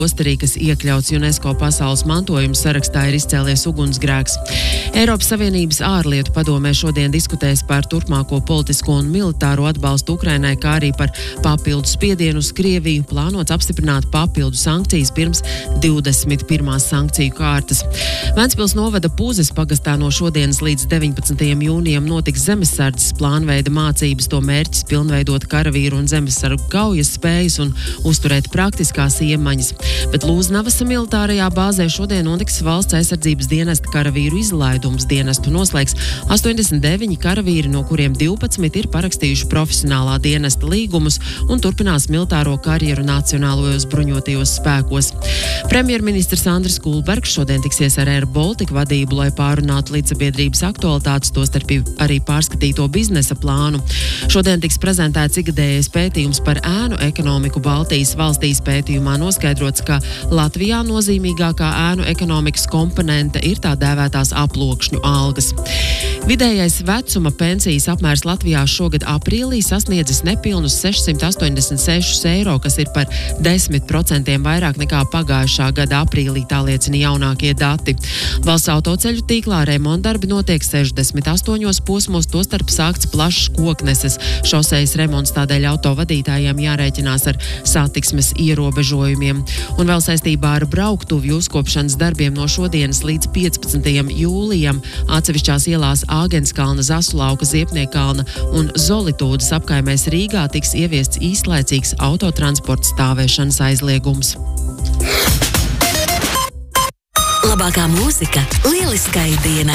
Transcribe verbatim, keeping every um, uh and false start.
Osterī, kas iekļauts UNESCO pasaules mantojuma sarakstā, ir izcēlies ugunsgrēks. Eiropas Savienības ārlietu padomē šodien diskutēs par turpmāko politisko un militāro atbalstu Ukrainai, kā arī par papildu spiedienu uz Krieviju, plānots apstiprināt papildu sankcijas pirms divdesmit pirmās sankciju kārtas. Ventspils novada Pūzes pagastā no šodienas līdz deviņpadsmitajam jūnijam notiks zemesardzes plānveida mācības. To mērķis pilnveidot karavīru un zemesargu kaujas spējas un uzturēt praktiskās iemaņas. Bet Lūznavas militārajā bāzē šodien notiks valsts aizsardzības dienesta karavīru izlaidums. Dienestu noslēgs astoņdesmit deviņi karavīri, no kuriem divpadsmit ir parakstījuši profesionālā dienesta līgumus un turpinās militāro karjeru nacionālajos bruņotajos spēkos. Premjerministrs Andris Kulbergs šodien tiksies ar Air Baltica vadību, lai pārunātu līdzsabiedrības aktualitātes, tostarp arī pārskatīto biznesa plānu. Šodien tiks prezentēts ikgadējais pētījums par ēnu ekonomiku Baltijas valstīs. Pētījumā noskaidrots, ka Latvijā nozīmīgākā ēnu ekonomikas komponente ir tā dēvētās aplokšņu algas. Vidējais vecuma pensijas apmērs Latvijā šogad aprīlī sasniedzis nepilnus sešsimt astoņdesmit sešus eiro, kas ir par desmit procentiem vairāk nekā pagājušā gada aprīlī, tā liecina jaunākie dati. Valsts autoceļu tīklā remontdarbi notiek sešdesmit astoņos posmos, tostarp sākts plašs Kokneses šosejas remonts, tādēļ autovadītājiem jārēķinās ar satiksmes ierobežojumiem. Un vēl saistībā ar brauktuvju uzkopšanas darbiem no šodienas līdz piecpadsmitajam jūlijam atsevišķās ielās Āgenskalna, Zasulauka, Ziepniekalna un Zolitūdas apkaimēs Rīgā tiks ieviests īslaicīgs autotransporta stāvēšanas aizliegums. Labākā mūzika lieliskai dienai.